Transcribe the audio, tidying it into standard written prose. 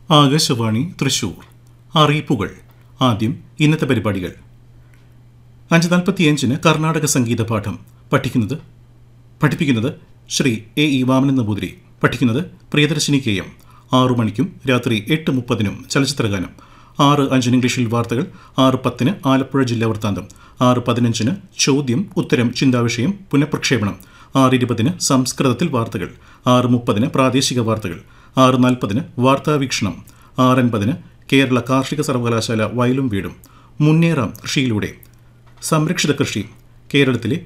ആകാശവാണി തൃശൂർ. അറിയിപ്പുകൾ. ആദ്യം ഇന്നത്തെ പരിപാടികൾ. 5:45 കർണാടക സംഗീത പാഠം. പഠിപ്പിക്കുന്നത് ശ്രീ A.E. വാമനൻ നമ്പൂതിരി. പഠിക്കുന്നത് പ്രിയദർശിനി KM. 6 മണിക്കും രാത്രി 8:30 ചലച്ചിത്രഗാനം. 6:05 ഇംഗ്ലീഷിൽ വാർത്തകൾ. 6:10 ആലപ്പുഴ ജില്ലാ വൃത്താന്തം. 6:15 ചോദ്യം ഉത്തരം ചിന്താവിഷയം പുനഃപ്രക്ഷേപണം. 6:20 സംസ്കൃതത്തിൽ വാർത്തകൾ. 6:30 പ്രാദേശിക വാർത്തകൾ. 6:40 വാർത്താവീക്ഷണം. 6:50 കേരള കാർഷിക സർവകലാശാല വയലും വീടും. മുന്നേറാം കൃഷിയിലൂടെ. സംരക്ഷിത കൃഷി കേരളത്തിലെ